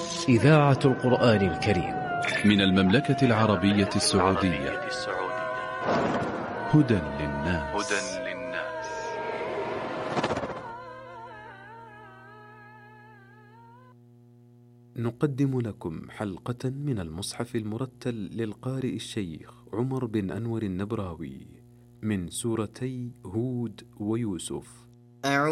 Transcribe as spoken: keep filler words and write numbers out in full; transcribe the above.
إذاعة القرآن الكريم من المملكة العربية السعودية. هدى للناس. نقدم لكم حلقة من المصحف المرتل للقارئ الشيخ عمر بن أنور النبراوي من سورتي هود ويوسف. أعوذ